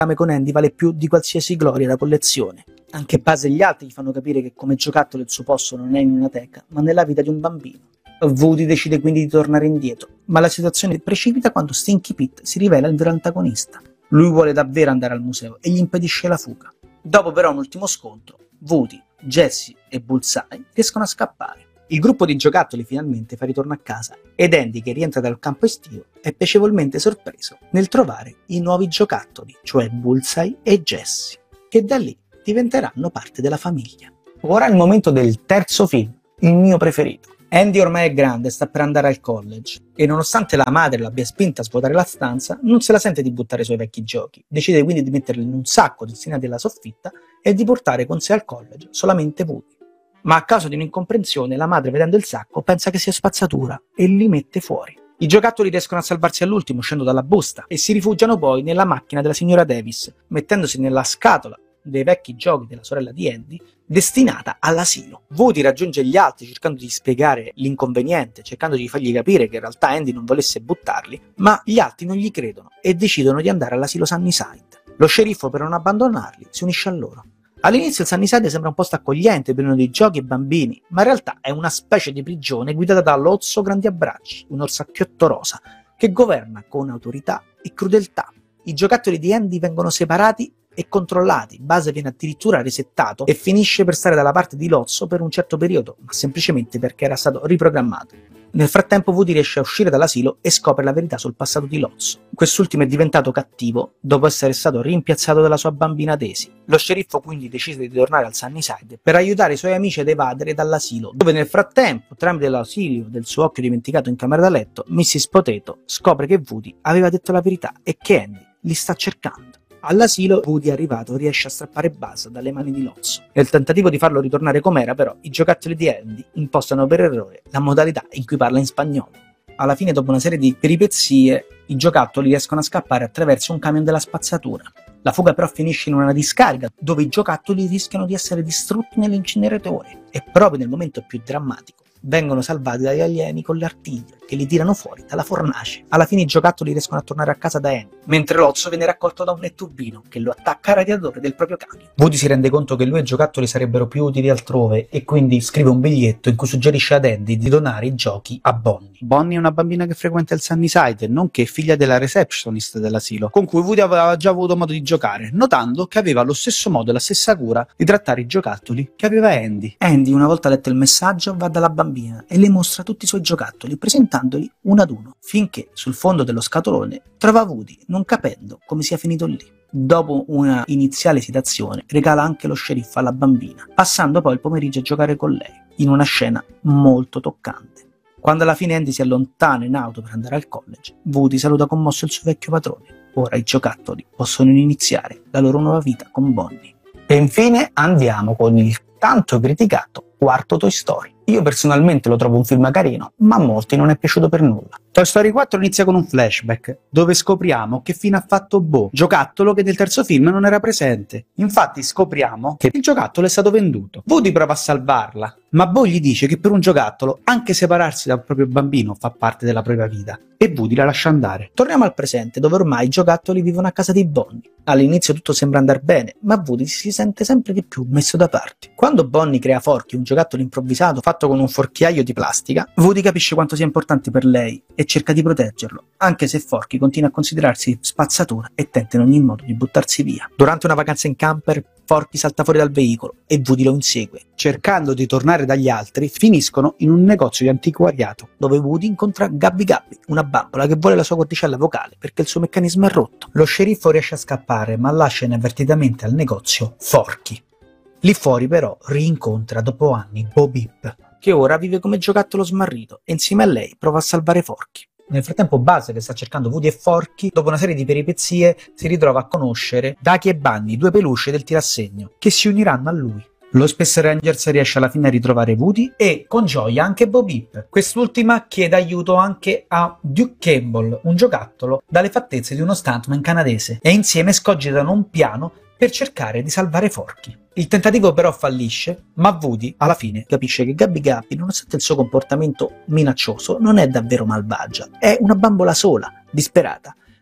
legame con Andy vale più di qualsiasi gloria da collezione. Anche Buzz e gli altri gli fanno capire che come giocattolo il suo posto non è in una teca, ma nella vita di un bambino. Woody decide quindi di tornare indietro, ma la situazione precipita quando Stinky Pete si rivela il vero antagonista. Lui vuole davvero andare al museo e gli impedisce la fuga. Dopo però un ultimo scontro, Woody, Jessie e Bullseye riescono a scappare. Il gruppo di giocattoli finalmente fa ritorno a casa ed Andy, che rientra dal campo estivo, è piacevolmente sorpreso nel trovare i nuovi giocattoli, cioè Bullseye e Jessie, che da lì diventeranno parte della famiglia. Ora è il momento del terzo film, il mio preferito. Andy ormai è grande e sta per andare al college e nonostante la madre l'abbia spinta a svuotare la stanza, non se la sente di buttare i suoi vecchi giochi. Decide quindi di metterli in un sacco destinati alla soffitta e di portare con sé al college solamente Woody. Ma a causa di un'incomprensione, la madre, vedendo il sacco, pensa che sia spazzatura e li mette fuori. I giocattoli riescono a salvarsi all'ultimo uscendo dalla busta e si rifugiano poi nella macchina della signora Davis, mettendosi nella scatola dei vecchi giochi della sorella di Andy, destinata all'asilo. Woody raggiunge gli altri cercando di spiegare l'inconveniente, cercando di fargli capire che in realtà Andy non volesse buttarli, ma gli altri non gli credono e decidono di andare all'asilo Sunnyside. Lo sceriffo, per non abbandonarli, si unisce a loro. All'inizio il Sunnyside sembra un posto accogliente, pieno di giochi e bambini, ma in realtà è una specie di prigione guidata da Lozzo Grandi Abbracci, un orsacchiotto rosa, che governa con autorità e crudeltà. I giocattoli di Andy vengono separati e controllati, Buzz viene addirittura resettato e finisce per stare dalla parte di Lozzo per un certo periodo, ma semplicemente perché era stato riprogrammato. Nel frattempo Woody riesce a uscire dall'asilo e scopre la verità sul passato di Lozzo. Quest'ultimo è diventato cattivo dopo essere stato rimpiazzato dalla sua bambina Daisy. Lo sceriffo quindi decide di tornare al Sunnyside per aiutare i suoi amici ad evadere dall'asilo, dove nel frattempo, tramite l'ausilio del suo occhio dimenticato in camera da letto, Mrs. Potato scopre che Woody aveva detto la verità e che Andy li sta cercando. All'asilo Woody, arrivato, riesce a strappare Buzz dalle mani di Lozzo. Nel tentativo di farlo ritornare com'era, però, i giocattoli di Andy impostano per errore la modalità in cui parla in spagnolo. Alla fine, dopo una serie di peripezie, i giocattoli riescono a scappare attraverso un camion della spazzatura. La fuga però finisce in una discarica, dove i giocattoli rischiano di essere distrutti nell'incineratore. E proprio nel momento più drammatico vengono salvati dagli alieni con le artiglie che li tirano fuori dalla fornace. Alla fine i giocattoli riescono a tornare a casa da Andy, mentre Lozzo viene raccolto da un netturbino che lo attacca al radiatore del proprio camion. Woody si rende conto che lui e i giocattoli sarebbero più utili altrove e quindi scrive un biglietto in cui suggerisce ad Andy di donare i giochi a Bonnie. Bonnie è una bambina che frequenta il Sunnyside, nonché figlia della receptionist dell'asilo, con cui Woody aveva già avuto modo di giocare, notando che aveva lo stesso modo e la stessa cura di trattare i giocattoli che aveva Andy. Andy, una volta letto il messaggio, va dalla bambina e le mostra tutti i suoi giocattoli, presentandoli uno ad uno, finché sul fondo dello scatolone trova Woody, non capendo come sia finito lì. Dopo una iniziale esitazione, regala anche lo sceriffo alla bambina, passando poi il pomeriggio a giocare con lei, in una scena molto toccante. Quando alla fine Andy si allontana in auto per andare al college, Woody saluta commosso il suo vecchio padrone. Ora i giocattoli possono iniziare la loro nuova vita con Bonnie. E infine andiamo con il tanto criticato quarto Toy Story. Io personalmente lo trovo un film carino, ma a molti non è piaciuto per nulla. Toy Story 4 inizia con un flashback, dove scopriamo che fine ha fatto Bo, giocattolo che nel terzo film non era presente. Infatti scopriamo che il giocattolo è stato venduto. Woody prova a salvarla, ma Bo gli dice che per un giocattolo anche separarsi dal proprio bambino fa parte della propria vita, e Woody la lascia andare. Torniamo al presente, dove ormai i giocattoli vivono a casa di Bonnie. All'inizio tutto sembra andare bene, ma Woody si sente sempre di più messo da parte. Quando Bonnie crea Forky, un giocattolo improvvisato fatto con un forchiaio di plastica, Woody capisce quanto sia importante per lei e cerca di proteggerlo, anche se Forky continua a considerarsi spazzatura e tenta in ogni modo di buttarsi via. Durante una vacanza in camper, Forky salta fuori dal veicolo e Woody lo insegue. Cercando di tornare dagli altri, finiscono in un negozio di antiquariato, dove Woody incontra Gabby Gabby, una bambola che vuole la sua cordicella vocale perché il suo meccanismo è rotto. Lo sceriffo riesce a scappare, ma lascia inavvertitamente al negozio Forky. Lì fuori però rincontra dopo anni Bo Peep, che ora vive come giocattolo smarrito e insieme a lei prova a salvare Forky. Nel frattempo Buzz, che sta cercando Woody e Forky, dopo una serie di peripezie si ritrova a conoscere Ducky e Bunny, due peluche del tirassegno, che si uniranno a lui. Lo Space Rangers riesce alla fine a ritrovare Woody e, con gioia, anche Bo Peep. Quest'ultima chiede aiuto anche a Duke Campbell, un giocattolo dalle fattezze di uno stuntman canadese, e insieme scogitano un piano per cercare di salvare Forky. Il tentativo però fallisce, ma Woody alla fine capisce che Gabby Gabby, nonostante il suo comportamento minaccioso, non è davvero malvagia, è una bambola sola, disperata,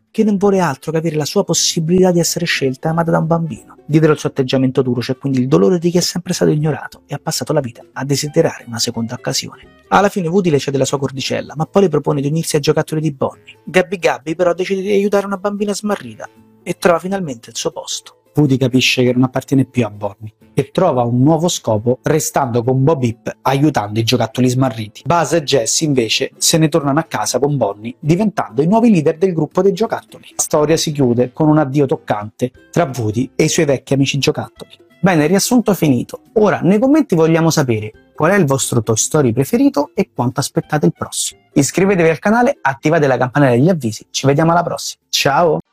che non vuole altro che avere la sua possibilità di essere scelta e amata da un bambino. Dietro il suo atteggiamento duro c'è quindi il dolore di chi è sempre stato ignorato e ha passato la vita a desiderare una seconda occasione. Alla fine Woody le cede la sua cordicella, ma poi le propone di unirsi ai giocattoli di Bonnie. Gabby però decide di aiutare una bambina smarrita e trova finalmente il suo posto. Woody capisce che non appartiene più a Bonnie e trova un nuovo scopo restando con Bo Peep aiutando i giocattoli smarriti. Buzz e Jess invece se ne tornano a casa con Bonnie diventando i nuovi leader del gruppo dei giocattoli. La storia si chiude con un addio toccante tra Woody e i suoi vecchi amici giocattoli. Bene, riassunto finito. Ora nei commenti vogliamo sapere qual è il vostro Toy Story preferito e quanto aspettate il prossimo. Iscrivetevi al canale, attivate la campanella degli avvisi, ci vediamo alla prossima. Ciao!